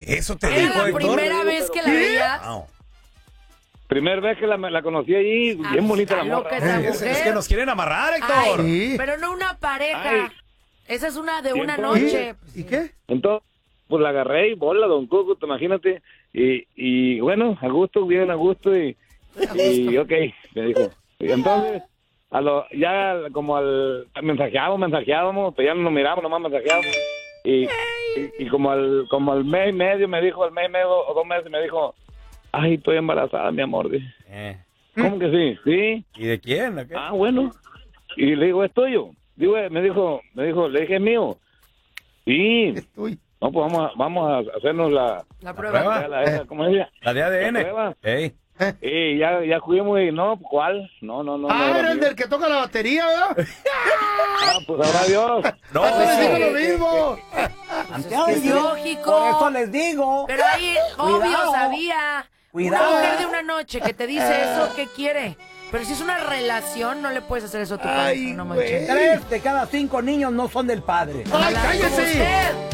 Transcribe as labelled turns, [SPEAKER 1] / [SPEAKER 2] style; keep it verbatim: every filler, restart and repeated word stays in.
[SPEAKER 1] Eso te
[SPEAKER 2] ¿Era
[SPEAKER 1] dijo,
[SPEAKER 2] la
[SPEAKER 1] Héctor?
[SPEAKER 2] primera vez que la veías?
[SPEAKER 1] Wow.
[SPEAKER 3] Primera vez que la, la conocí ahí,
[SPEAKER 2] Ah,
[SPEAKER 3] bien bonita la
[SPEAKER 2] está
[SPEAKER 3] morra.
[SPEAKER 2] loca esa
[SPEAKER 1] Es,
[SPEAKER 2] mujer.
[SPEAKER 1] es que nos quieren amarrar, Héctor.
[SPEAKER 2] Ay,
[SPEAKER 4] Sí.
[SPEAKER 2] pero no una pareja.
[SPEAKER 3] Ay.
[SPEAKER 2] Esa es una de
[SPEAKER 3] ¿Y
[SPEAKER 2] una
[SPEAKER 3] entonces?
[SPEAKER 2] noche.
[SPEAKER 4] ¿Y qué?
[SPEAKER 3] Entonces, pues la agarré y bola, don Cuco, te imagínate. Y, y bueno, a gusto, bien a gusto. Y, y ok, me dijo. Y entonces, a lo, ya como al mensajeábamos, mensajeábamos, pues ya no nos miramos, nomás mensajeábamos. Y, y, y como al como al mes y medio me dijo, al mes y medio o dos meses me dijo, ay, estoy embarazada, mi amor. Dije,
[SPEAKER 1] Eh.
[SPEAKER 3] ¿cómo que sí? Sí.
[SPEAKER 1] ¿Y de quién? ¿O qué?
[SPEAKER 3] Ah, bueno. Y le digo, ¿es tuyo? Digo, eh, me dijo, me dijo, le dije, ¿es mío? Sí.
[SPEAKER 4] Estoy.
[SPEAKER 3] No, pues vamos a, vamos a hacernos la...
[SPEAKER 2] La prueba.
[SPEAKER 1] prueba?
[SPEAKER 3] la- esa, ¿cómo es ella?
[SPEAKER 1] La de A D N.
[SPEAKER 3] ¿La prueba?
[SPEAKER 1] Ey.
[SPEAKER 3] Y ya, ya fuimos y no, ¿cuál? No, no, no. no
[SPEAKER 4] Ah, era el
[SPEAKER 3] mío.
[SPEAKER 4] del que toca la batería, ¿verdad?
[SPEAKER 3] Ah, pues ahora Dios.
[SPEAKER 1] No.
[SPEAKER 4] Ah, pues digo lo
[SPEAKER 2] sí.
[SPEAKER 4] mismo.
[SPEAKER 2] Es lógico.
[SPEAKER 5] Por eso les digo.
[SPEAKER 2] Pero ahí, obvio,
[SPEAKER 5] Cuidado.
[SPEAKER 2] sabía.
[SPEAKER 5] Cuidado.
[SPEAKER 2] Una mujer de una noche que te dice eso, ¿qué quiere? Pero si es una relación, no le puedes hacer eso a tu
[SPEAKER 4] Ay,
[SPEAKER 2] pareja, no
[SPEAKER 4] güey.
[SPEAKER 2] manches.
[SPEAKER 5] Tres de cada cinco niños no son del padre.
[SPEAKER 4] ¡Ay,
[SPEAKER 2] Como
[SPEAKER 4] cállese!
[SPEAKER 2] usted.